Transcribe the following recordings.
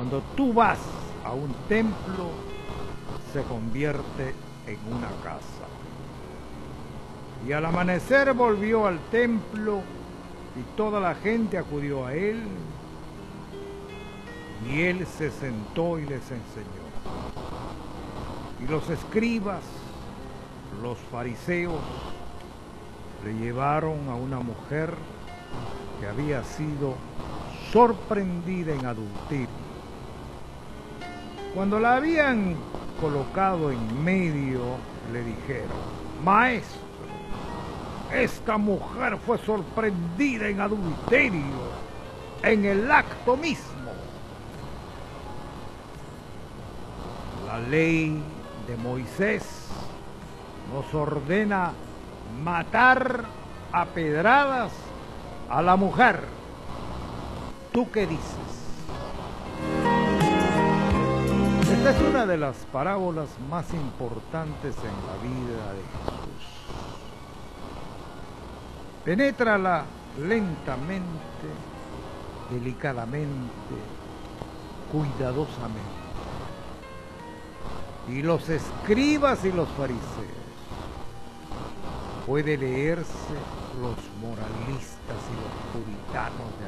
Cuando tú vas a un templo, se convierte en una casa. Y al amanecer volvió al templo y toda la gente acudió a él. Y él se sentó y les enseñó. Y los escribas, los fariseos, le llevaron a una mujer que había sido sorprendida en adulterio. Cuando la habían colocado en medio, le dijeron: Maestro, esta mujer fue sorprendida en adulterio, en el acto mismo. La ley de Moisés nos ordena matar a pedradas a la mujer. ¿Tú qué dices? Esta es una de las parábolas más importantes en la vida de Jesús. Penétrala lentamente, delicadamente, cuidadosamente. Y los escribas y los fariseos, puede leerse los moralistas y los puritanos de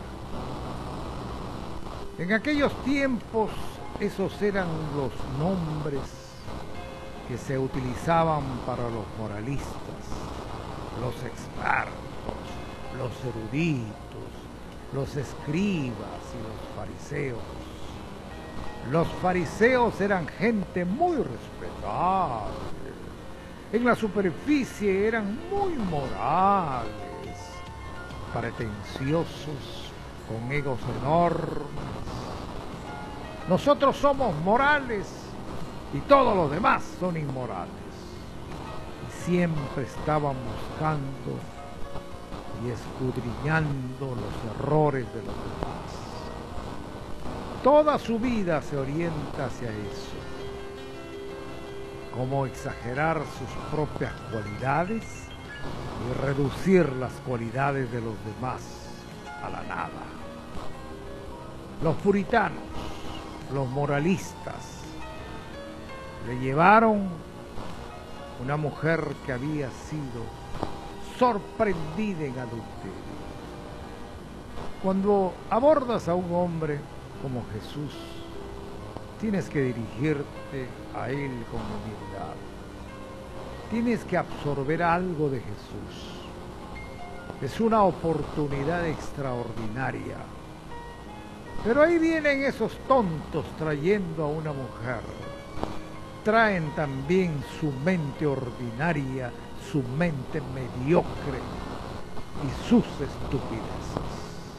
ahora. En aquellos tiempos, esos eran los nombres que se utilizaban para los moralistas, los expertos, los eruditos, los escribas y los fariseos. Los fariseos eran gente muy respetable. En la superficie eran muy morales, pretenciosos, con egos enormes. Nosotros somos morales y todos los demás son inmorales. Y siempre estaban buscando y escudriñando los errores de los demás. Toda su vida se orienta hacia eso. Cómo exagerar sus propias cualidades y reducir las cualidades de los demás a la nada. Los puritanos, los moralistas, le llevaron una mujer que había sido sorprendida en adulterio. Cuando abordas a un hombre como Jesús, tienes que dirigirte a Él con humildad. Tienes que absorber algo de Jesús. Es una oportunidad extraordinaria. Pero ahí vienen esos tontos trayendo a una mujer. Traen también su mente ordinaria, su mente mediocre y sus estupideces.